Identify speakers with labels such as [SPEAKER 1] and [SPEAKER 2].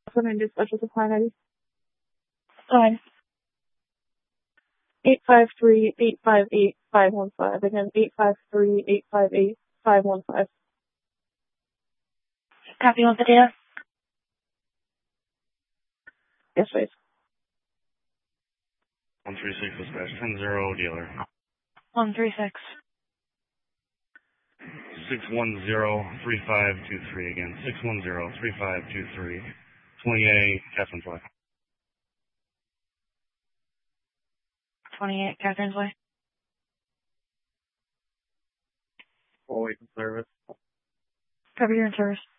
[SPEAKER 1] When I do special supply ID.
[SPEAKER 2] Fine.
[SPEAKER 1] 853-858-515. Again, 853-858-515.
[SPEAKER 2] Copy of the data?
[SPEAKER 1] Yes, please.
[SPEAKER 3] 136 dispatch, 10-0 dealer.
[SPEAKER 2] 136.
[SPEAKER 3] 610-3523 again. 610-3523. 28 Catherine's Way.
[SPEAKER 2] 28 Catherine's Way.
[SPEAKER 3] Full wait in service.
[SPEAKER 2] Cover your in service.